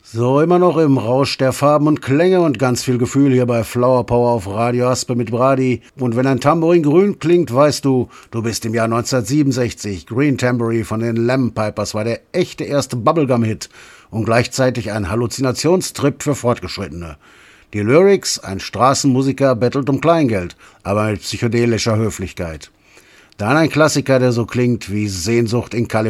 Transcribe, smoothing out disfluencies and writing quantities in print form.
So, immer noch im Rausch der Farben und Klänge und ganz viel Gefühl hier bei Flower Power auf Radio Aspe mit Brady. Und wenn ein Tambourin grün klingt, weißt du, du bist im Jahr 1967. Green Tambourine von den Lemon Pipers war der echte erste Bubblegum-Hit und gleichzeitig ein Halluzinationstrip für Fortgeschrittene. Die Lyrics, ein Straßenmusiker bettelt um Kleingeld, aber mit psychedelischer Höflichkeit. Dann ein Klassiker, der so klingt wie Sehnsucht in Kalifornien.